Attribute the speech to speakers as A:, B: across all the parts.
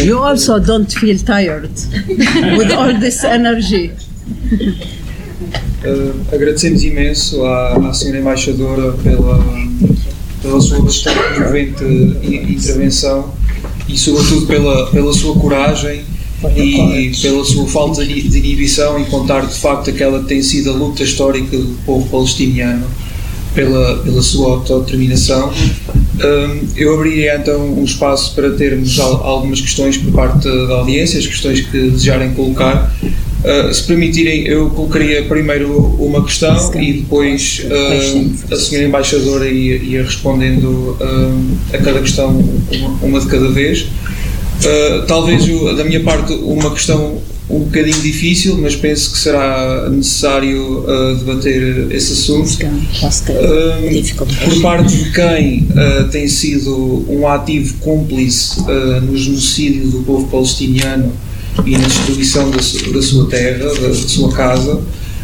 A: You also don't feel tired with all this energy.
B: Agradecemos imenso à Sra. Embaixadora pela sua bastante comovente intervenção e, sobretudo, pela sua coragem e pela sua falta de inibição em contar, de facto, aquela que tem sido a luta histórica do povo palestiniano pela sua autodeterminação. Eu abriria então um espaço para termos algumas questões por parte da audiência, as questões que desejarem colocar. Se permitirem, eu colocaria primeiro uma questão e depois a senhora Embaixadora ia respondendo a cada questão uma de cada vez. Talvez da minha parte uma questão um bocadinho difícil, mas penso que será necessário debater esse assunto. Por parte de quem tem sido um ativo cúmplice no genocídio do povo palestiniano e na destruição da sua terra, da sua casa,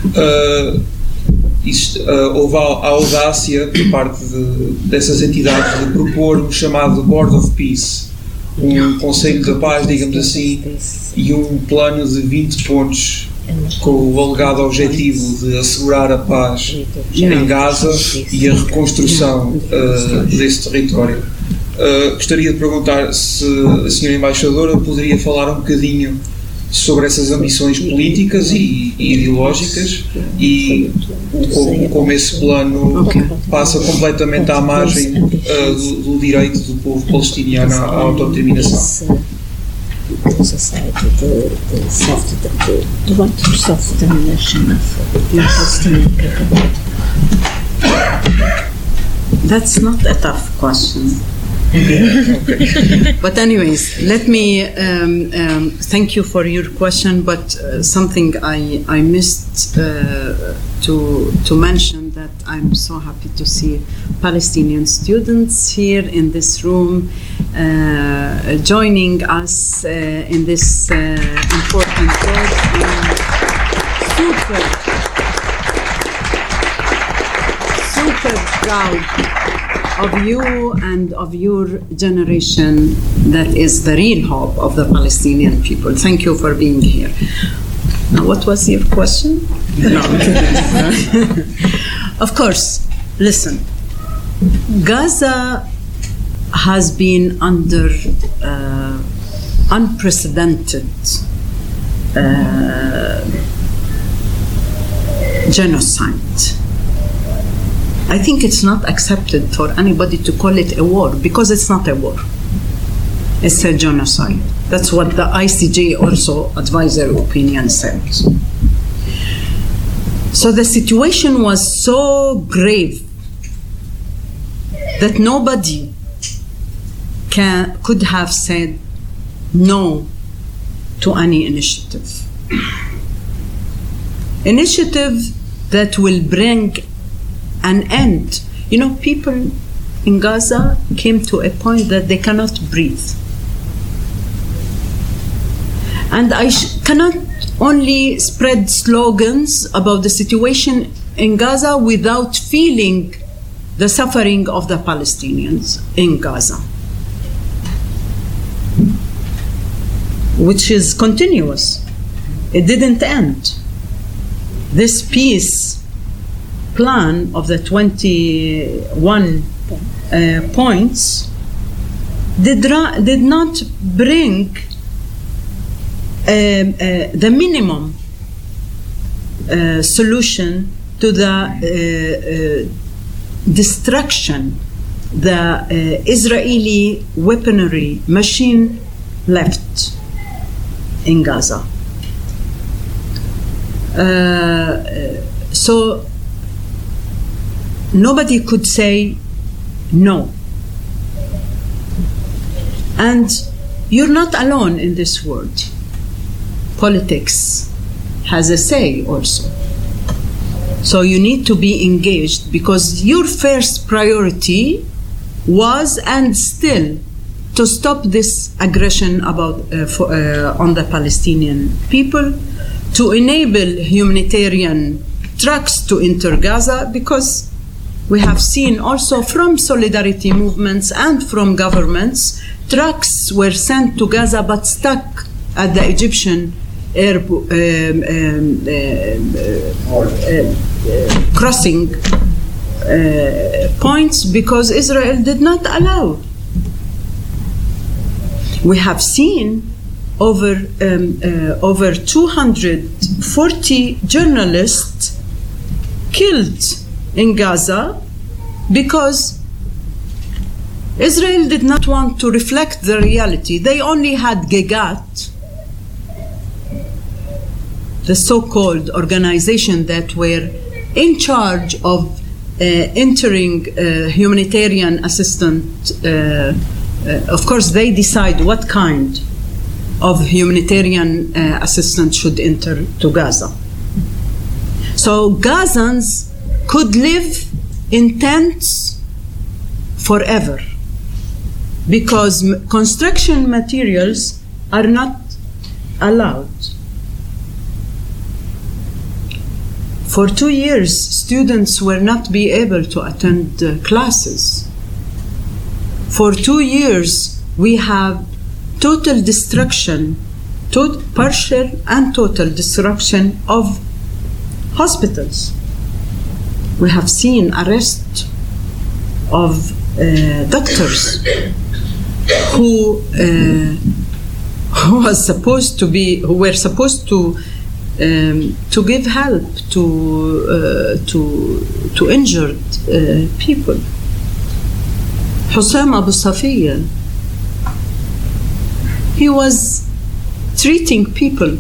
B: houve a audácia por parte dessas entidades de propor o chamado Board of Peace, um Conselho da Paz, digamos assim, e um plano de 20 pontos com o alegado objetivo de assegurar a paz em Gaza e a reconstrução desse território. Gostaria de perguntar se a senhora Embaixadora poderia falar um bocadinho sobre essas ambições políticas e ideológicas e como esse plano passa completamente à margem do direito do povo palestiniano à autodeterminação.
A: That's not a tough question. But anyways, let me thank you for your question, but something I missed to mention, that I'm so happy to see Palestinian students here in this room joining us in this important work. Super proud of you and of your generation that is the real hope of the Palestinian people. Thank you for being here. Now, what was your question? No. Of course, listen, Gaza has been under unprecedented genocide. I think it's not accepted for anybody to call it a war, because it's not a war. It's a genocide. That's what the ICJ also advisory opinion said. So the situation was so grave that nobody could have said no to any initiative. Initiative that will bring an end. You know, people in Gaza came to a point that they cannot breathe. And I cannot only spread slogans about the situation in Gaza without feeling the suffering of the Palestinians in Gaza, which is continuous. It didn't end. This peace plan of the 21 points did not bring the minimum solution to the destruction the Israeli weaponry machine left in Gaza. So nobody could say no. And you're not alone in this world. Politics has a say also. So you need to be engaged, because your first priority was and still to stop this aggression on the Palestinian people, to enable humanitarian trucks to enter Gaza, because we have seen also from solidarity movements and from governments trucks were sent to Gaza but stuck at the Egyptian air crossing points because Israel did not allow. We have seen over 240 journalists killed in Gaza because Israel did not want to reflect the reality. They only had Gegat, the so-called organization that were in charge of entering humanitarian assistance. Of course, they decide what kind of humanitarian assistance should enter to Gaza. So Gazans could live in tents forever because construction materials are not allowed. For 2 years, students were not be able to attend classes. For 2 years, we have total destruction, partial and total destruction of hospitals. We have seen arrest of doctors who were supposed to give help to injured people. Hussam Abu Safiya, he was treating people.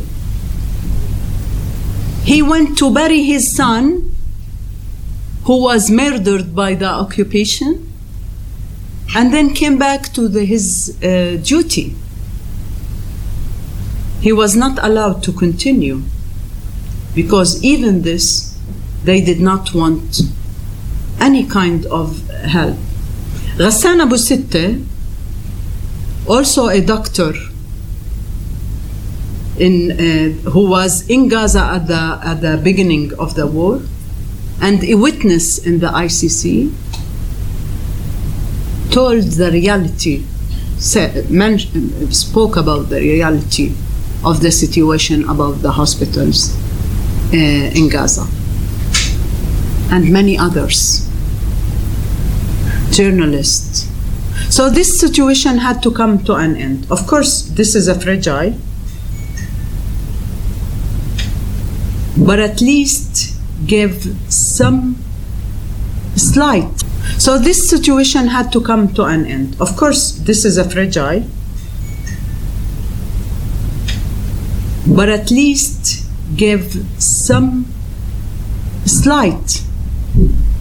A: He went to bury his son who was murdered by the occupation and then came back to his duty. He was not allowed to continue because even this, they did not want any kind of help. Ghassan Abu Sitteh, also a doctor who was in Gaza at the beginning of the war and a witness in the ICC, told the reality, spoke about the reality of the situation about the hospitals in Gaza, and many others, journalists. So this situation had to come to an end. Of course, this is a fragile, but at least gave some slight. So this situation had to come to an end. Of course, this is a fragile, but at least gave some slight